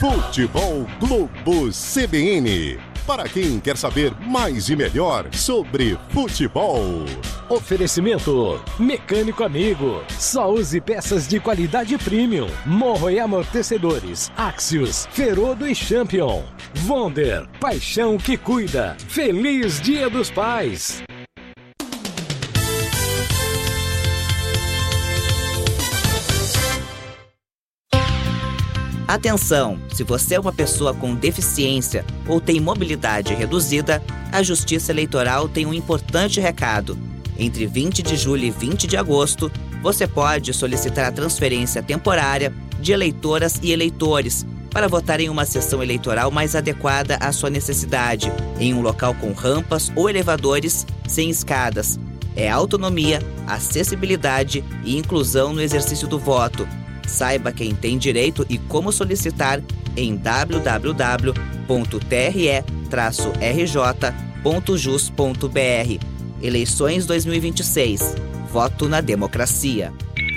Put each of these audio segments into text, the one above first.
Futebol Globo CBN. Para quem quer saber mais e melhor sobre futebol. Oferecimento Mecânico Amigo. Só use peças de qualidade premium. Morro e amortecedores. Axios, Ferodo e Champion. Wonder, paixão que cuida. Feliz Dia dos Pais. Atenção! Se você é uma pessoa com deficiência ou tem mobilidade reduzida, a Justiça Eleitoral tem um importante recado. Entre 20 de julho e 20 de agosto, você pode solicitar a transferência temporária de eleitoras e eleitores para votar em uma sessão eleitoral mais adequada à sua necessidade, em um local com rampas ou elevadores sem escadas. É autonomia, acessibilidade e inclusão no exercício do voto. Saiba quem tem direito e como solicitar em www.tre-rj.jus.br. Eleições 2026. Voto na democracia.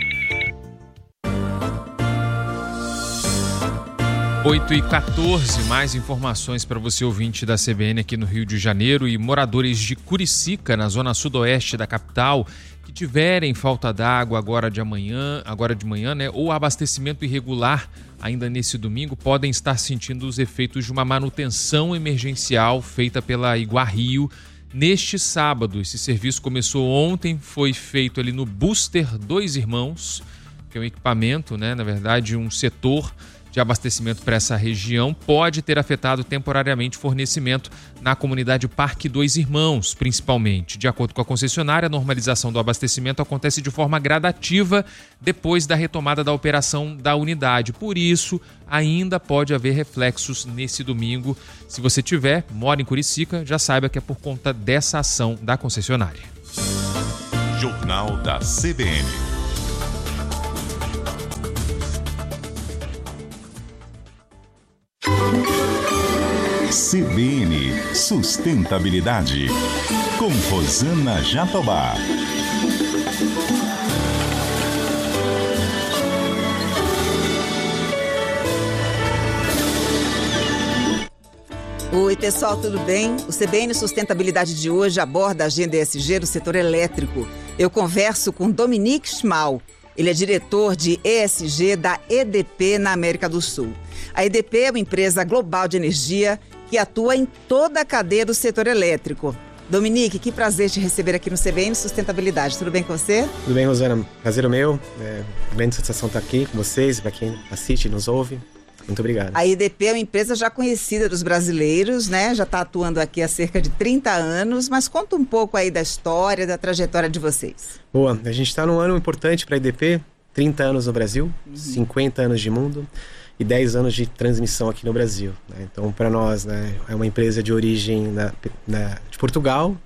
8h14, mais informações para você, ouvinte da CBN aqui no Rio de Janeiro, e moradores de Curicica, na zona sudoeste da capital, que tiverem falta d'água agora de manhã, né, ou abastecimento irregular ainda nesse domingo, podem estar sentindo os efeitos de uma manutenção emergencial feita pela Iguarrio neste sábado. Esse serviço começou ontem, foi feito ali no Booster Dois Irmãos, que é um equipamento, né, na verdade um setor de abastecimento para essa região, pode ter afetado temporariamente o fornecimento na comunidade Parque Dois Irmãos, principalmente. De acordo com a concessionária, a normalização do abastecimento acontece de forma gradativa depois da retomada da operação da unidade. Por isso, ainda pode haver reflexos nesse domingo. Se você mora em Curicica, já saiba que é por conta dessa ação da concessionária. Jornal da CBN. CBN Sustentabilidade, com Rosana Jatobá. Oi, pessoal, tudo bem? O CBN Sustentabilidade de hoje aborda a agenda ESG do setor elétrico. Eu converso com Dominique Schmal. Ele é diretor de ESG da EDP na América do Sul. A EDP é uma empresa global de energia que atua em toda a cadeia do setor elétrico. Dominique, que prazer te receber aqui no CBN Sustentabilidade. Tudo bem com você? Tudo bem, Rosana. Prazer é meu. Grande satisfação estar aqui com vocês, para quem assiste e nos ouve. Muito obrigado. A EDP é uma empresa já conhecida dos brasileiros, né? Já está atuando aqui há cerca de 30 anos, mas conta um pouco aí da história, da trajetória de vocês. Boa, a gente está num ano importante para a EDP, 30 anos no Brasil, 50 anos de mundo e 10 anos de transmissão aqui no Brasil, né? Então, para nós, né, é uma empresa de origem de Portugal,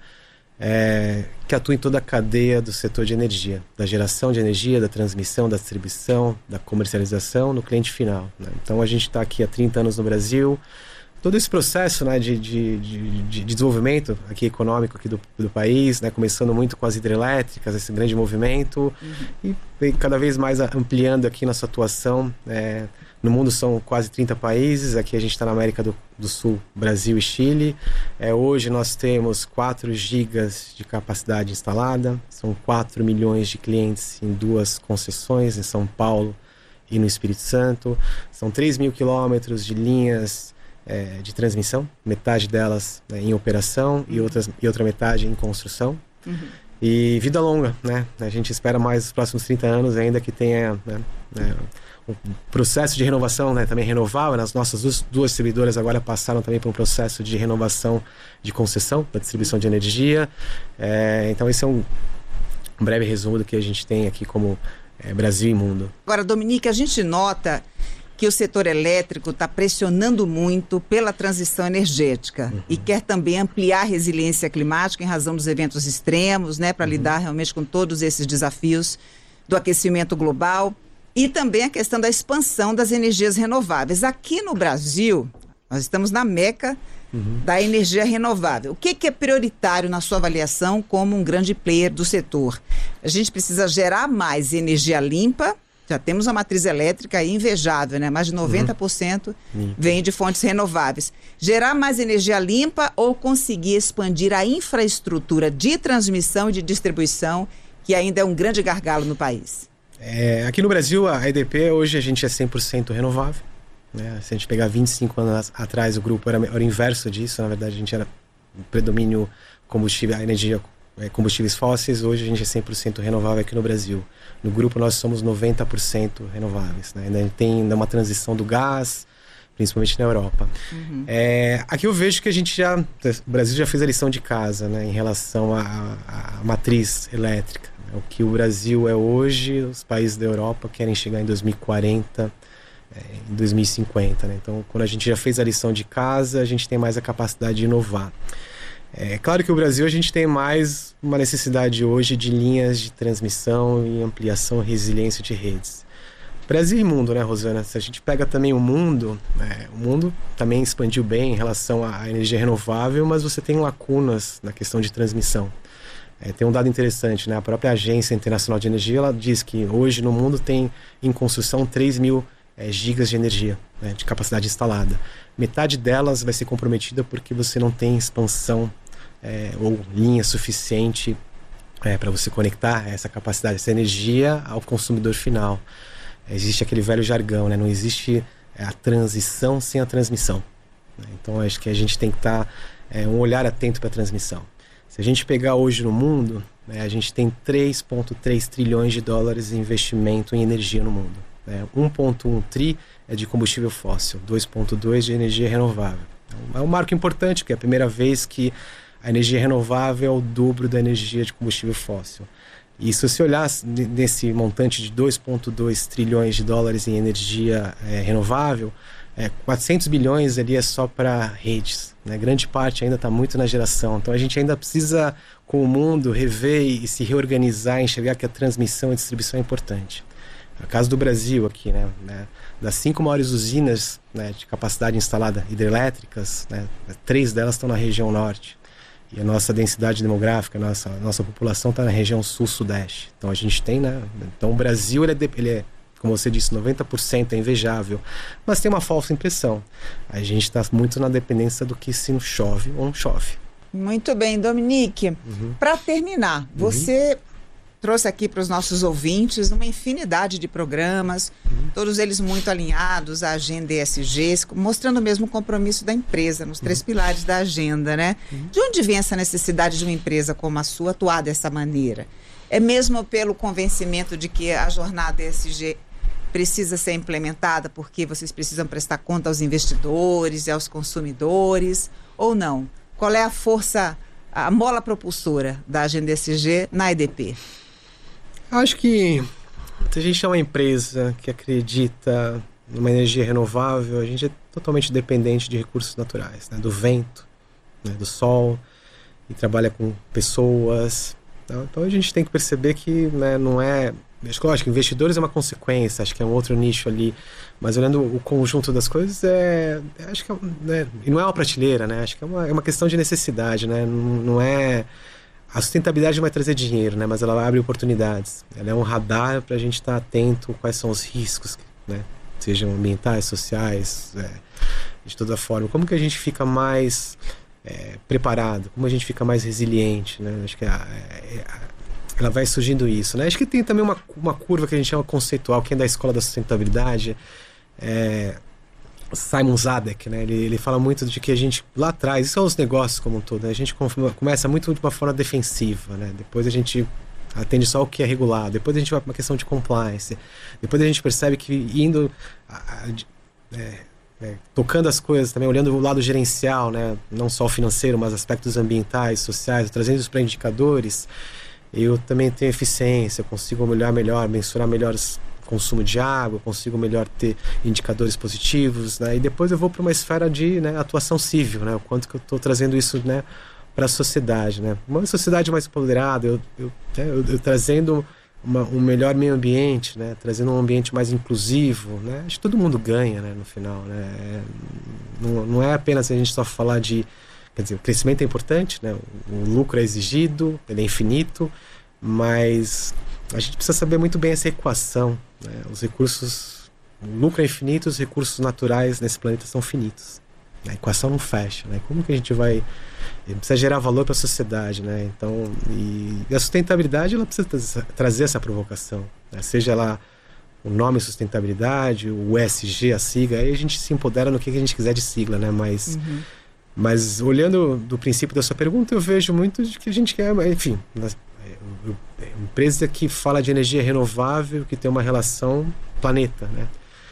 que atua em toda a cadeia do setor de energia, da geração de energia, da transmissão, da distribuição, da comercialização no cliente final, né? Então a gente está aqui há 30 anos no Brasil. Todo esse processo, né, de desenvolvimento aqui econômico aqui do país, né, começando muito com as hidrelétricas, esse grande movimento, e cada vez mais ampliando aqui nossa atuação. No mundo são quase 30 países, aqui a gente está na América do Sul, Brasil e Chile. Hoje nós temos 4 gigas de capacidade instalada, são 4 milhões de clientes em 2 concessões, em São Paulo e no Espírito Santo. São 3 mil quilômetros de linhas de transmissão, metade delas em operação e outra metade em construção. E vida longa, né? A gente espera mais os próximos 30 anos ainda que tenha, né, um processo de renovação, né, também renovável. As nossas duas distribuidoras agora passaram também por um processo de renovação de concessão da distribuição de energia. Então esse é um breve resumo do que a gente tem aqui como Brasil e mundo. Agora, Dominique, a gente nota que o setor elétrico está pressionando muito pela transição energética e quer também ampliar a resiliência climática em razão dos eventos extremos, né, para lidar realmente com todos esses desafios do aquecimento global e também a questão da expansão das energias renováveis. Aqui no Brasil, nós estamos na meca da energia renovável. O que é prioritário na sua avaliação como um grande player do setor? A gente precisa gerar mais energia limpa já temos uma matriz elétrica invejável, né? Mais de 90% vem de fontes renováveis. Gerar mais energia limpa ou conseguir expandir a infraestrutura de transmissão e de distribuição, que ainda é um grande gargalo no país? Aqui no Brasil, a EDP, hoje a gente é 100% renovável. Né? Se a gente pegar 25 anos atrás, o grupo era o inverso disso. Na verdade, a gente era predomínio combustível, a energia, combustíveis fósseis. Hoje a gente é 100% renovável aqui no Brasil. No grupo nós somos 90% renováveis. Né? Ainda tem uma transição do gás, principalmente na Europa. Aqui eu vejo que o Brasil já fez a lição de casa, né, em relação à matriz elétrica. O que o Brasil é hoje, os países da Europa querem chegar em 2040, em 2050. Né? Então, quando a gente já fez a lição de casa, a gente tem mais a capacidade de inovar. É claro que o Brasil, a gente tem mais uma necessidade hoje de linhas de transmissão e ampliação e resiliência de redes. Brasil e mundo, né, Rosana? Se a gente pega também o mundo também expandiu bem em relação à energia renovável, mas você tem lacunas na questão de transmissão. Tem um dado interessante, né? A própria Agência Internacional de Energia, ela diz que hoje no mundo tem em construção 3 mil gigas de energia, né, de capacidade instalada. Metade delas vai ser comprometida porque você não tem expansão ou linha suficiente para você conectar essa capacidade, essa energia ao consumidor final. Existe aquele velho jargão, né? Não existe a transição sem a transmissão. Né? Então acho que a gente tem que estar um olhar atento para a transmissão. Se a gente pegar hoje no mundo, né, a gente tem 3,3 trilhões de dólares em investimento em energia no mundo. 1,1 tri é de combustível fóssil, 2,2 de energia renovável. Então, é um marco importante, porque é a primeira vez que a energia renovável é o dobro da energia de combustível fóssil. E se você olhar nesse montante de 2,2 trilhões de dólares em energia renovável, 400 bilhões ali é só para redes. Né? Grande parte ainda está muito na geração. Então a gente ainda precisa, com o mundo, rever e se reorganizar, enxergar que a transmissão e distribuição é importante. No caso do Brasil aqui, né, das 5 maiores usinas, né, de capacidade instalada hidrelétricas, né, 3 delas estão na região norte. E a nossa densidade demográfica, a nossa população está na região sul-sudeste. Então a gente tem, né? Então o Brasil, ele é, como você disse, 90% é invejável. Mas tem uma falsa impressão. A gente está muito na dependência do que se chove ou não chove. Muito bem, Dominique. Para terminar, você trouxe aqui para os nossos ouvintes uma infinidade de programas, todos eles muito alinhados à agenda ESG, mostrando mesmo o compromisso da empresa nos 3 pilares da agenda, né? De onde vem essa necessidade de uma empresa como a sua atuar dessa maneira? É mesmo pelo convencimento de que a jornada ESG precisa ser implementada porque vocês precisam prestar conta aos investidores e aos consumidores, ou não? Qual é a força, a mola propulsora da agenda ESG na EDP? Acho que se a gente é uma empresa que acredita numa energia renovável, a gente é totalmente dependente de recursos naturais, né? Do vento, né? Do sol, e trabalha com pessoas. Então a gente tem que perceber que, né, não é... Acho que investidores é uma consequência, acho que é um outro nicho ali, mas olhando o conjunto das coisas, acho que né, e não é uma prateleira, né? Acho que é uma questão de necessidade, né? Não é... A sustentabilidade vai trazer dinheiro, né? Mas ela abre oportunidades. Ela é um radar para a gente estar atento quais são os riscos, né? Sejam ambientais, sociais, de toda forma. Como que a gente fica mais preparado? Como a gente fica mais resiliente, né? Acho que ela vai surgindo isso, né? Acho que tem também uma curva que a gente chama conceitual, que é da escola da sustentabilidade, Simon Zadek, né? Ele fala muito de que a gente, lá atrás, isso são os negócios como um todo, né? A gente começa muito de uma forma defensiva, né? Depois a gente atende só o que é regulado, depois a gente vai para uma questão de compliance, depois a gente percebe que indo tocando as coisas também, olhando o lado gerencial, né? Não só o financeiro, mas aspectos ambientais, sociais, trazendo isso para indicadores, eu também tenho eficiência, eu consigo olhar melhor, mensurar melhor consumo de água, eu consigo melhor ter indicadores positivos, né? E depois eu vou para uma esfera de, né, atuação civil, né? O quanto que eu estou trazendo isso, né, para a sociedade, né? Uma sociedade mais empoderada, eu trazendo um melhor meio ambiente, né? Trazendo um ambiente mais inclusivo, né? Acho que todo mundo ganha, né, no final, né? Não é apenas a gente só falar de... Quer dizer, o crescimento é importante, né? O lucro é exigido, ele é infinito, mas a gente precisa saber muito bem essa equação, né? Os recursos, o lucro é infinito, os recursos naturais nesse planeta são finitos. A equação não fecha, né? Como que a gente vai... precisa gerar valor para a sociedade, né? Então, e a sustentabilidade, ela precisa trazer essa provocação, né? Seja lá o nome sustentabilidade, o ESG, a sigla, aí a gente se empodera no que a gente quiser de sigla, né? Mas olhando do princípio da sua pergunta, eu vejo muito de que a gente quer, enfim, empresa que fala de energia renovável, que tem uma relação planeta, né?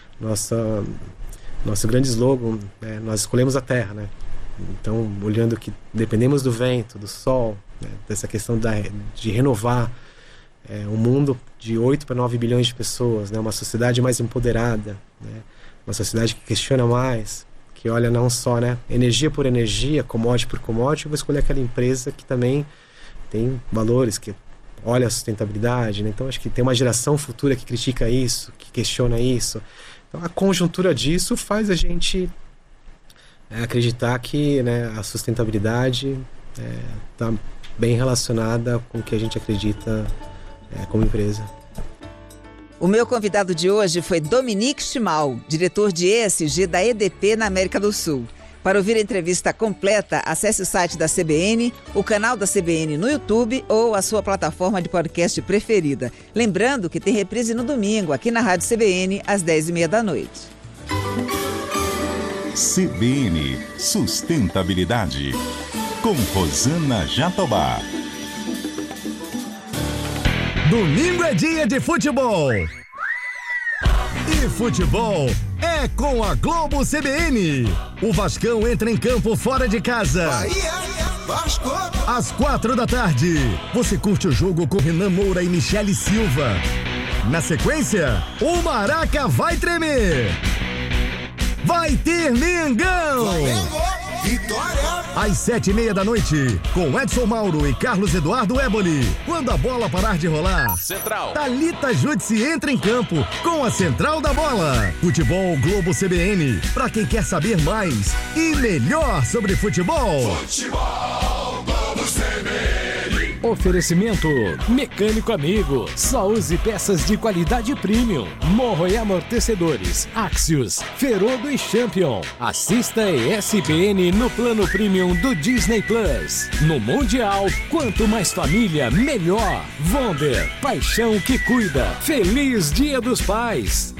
Nosso grande slogan, né? Nós escolhemos a Terra, né? Então, olhando que dependemos do vento, do sol, né? Dessa questão de renovar um mundo de 8 para 9 bilhões de pessoas, né? Uma sociedade mais empoderada, né? Uma sociedade que questiona mais, que olha não só, né, energia por energia, commodity por commodity, eu vou escolher aquela empresa que também tem valores, que olha a sustentabilidade, né? Então acho que tem uma geração futura que critica isso, que questiona isso. Então a conjuntura disso faz a gente acreditar que, né, a sustentabilidade está bem relacionada com o que a gente acredita como empresa. O meu convidado de hoje foi Dominique Chimal, diretor de ESG da EDP na América do Sul. Para ouvir a entrevista completa, acesse o site da CBN, o canal da CBN no YouTube ou a sua plataforma de podcast preferida. Lembrando que tem reprise no domingo, aqui na Rádio CBN, às 10h30 da noite. CBN Sustentabilidade, com Rosana Jatobá. Domingo é dia de futebol. E futebol é com a Globo CBN. O Vascão entra em campo fora de casa. Bahia, Vasco. Às 4h, você curte o jogo com Renan Moura e Michele Silva. Na sequência, o Maraca vai tremer. Vai ter Mengão. Vitória! Às 7h30 da noite, com Edson Mauro e Carlos Eduardo Éboli. Quando a bola parar de rolar, Central. Thalita Júdice entra em campo com a Central da Bola. Futebol Globo CBN, pra quem quer saber mais e melhor sobre futebol. Futebol Globo CBN. Oferecimento Mecânico Amigo. Só use peças de qualidade premium. Morro e amortecedores. Axios, Ferodo e Champion. Assista ESPN no plano premium do Disney Plus. No Mundial, quanto mais família, melhor. Wonder, paixão que cuida. Feliz Dia dos Pais.